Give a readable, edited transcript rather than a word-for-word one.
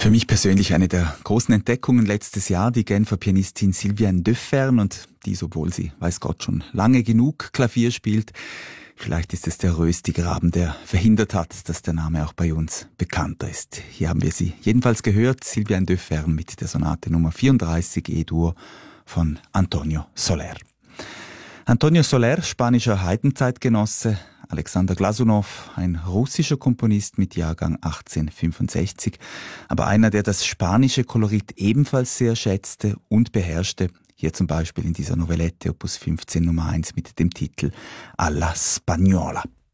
Für mich persönlich eine der großen Entdeckungen letztes Jahr, die Genfer Pianistin Sylviane Defferre, und dies, obwohl sie, weiß Gott, schon lange genug Klavier spielt. Vielleicht ist es der Rösti-Graben, der verhindert hat, dass der Name auch bei uns bekannter ist. Hier haben wir sie jedenfalls gehört, Sylviane Defferre mit der Sonate Nummer 34 E-Dur von Antonio Soler. Antonio Soler, spanischer Heidenzeitgenosse, Alexander Glasunow, ein russischer Komponist mit Jahrgang 1865, aber einer, der das spanische Kolorit ebenfalls sehr schätzte und beherrschte, hier zum Beispiel in dieser Novellette Opus 15 Nummer 1 mit dem Titel Alla Spagnola.